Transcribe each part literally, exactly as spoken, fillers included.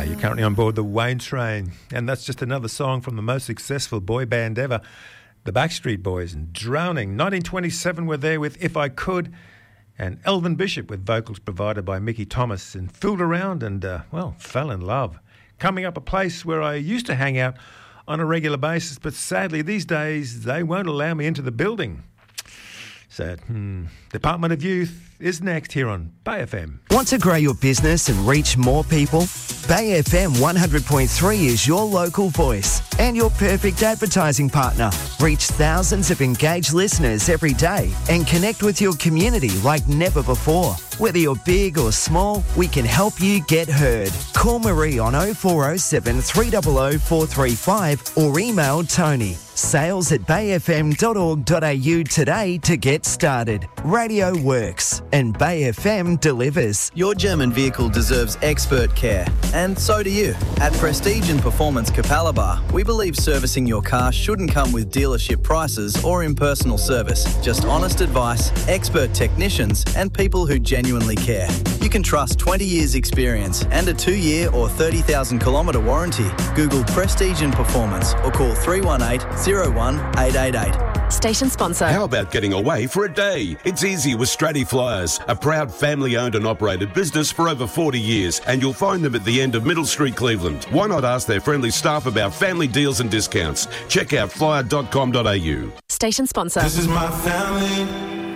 Uh, you're currently on board the Wayne Train, and that's just another song from the most successful boy band ever, the Backstreet Boys, and Drowning. nineteen twenty-seven were there with If I Could, and Elvin Bishop with vocals provided by Mickey Thomas, and fooled around and, uh, well, fell in love. Coming up, a place where I used to hang out on a regular basis, but sadly these days they won't allow me into the building. So, hmm, Department of Youth is next here on Bay F M. Want to grow your business and reach more people? Bay F M one hundred point three is your local voice and your perfect advertising partner. Reach thousands of engaged listeners every day and connect with your community like never before. Whether you're big or small, we can help you get heard. Call Marie on oh four oh seven, three hundred, four three five or email Tony. Sales at bay f m dot org dot a u today to get started. Radio works and Bay F M delivers. Your German vehicle deserves expert care, and so do you. At Prestige and Performance Capalaba, we believe servicing your car shouldn't come with dealership prices or impersonal service. Just honest advice, expert technicians, and people who genuinely care. You can trust twenty years experience and a two-year or thirty thousand kilometre warranty. Google Prestige and Performance or call three one eight, oh one, eight eight eight. Station sponsor. How about getting away for a day? It's easy with Stratty Flyers, a proud family-owned and operated business for over forty years, and you'll find them at the end of Middle Street, Cleveland. Why not ask their friendly staff about family deals and discounts? Check out flyer dot com dot a u. Station sponsor. This is my family,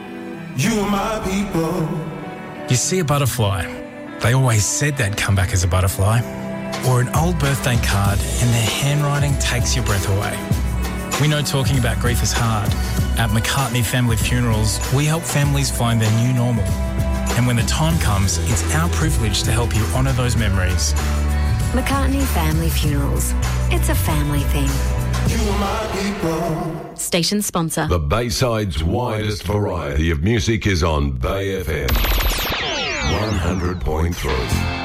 you are my people. You see a butterfly. They always said they'd come back as a butterfly. Or an old birthday card and their handwriting takes your breath away. We know talking about grief is hard. At McCartney Family Funerals, we help families find their new normal. And when the time comes, it's our privilege to help you honour those memories. McCartney Family Funerals. It's a family thing. You are my people. Station sponsor. The Bayside's widest variety of music is on Bay F M one hundred point three.